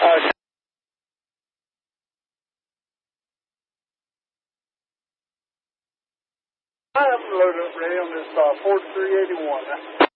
I have loaded up, Ray, on this Ford 381.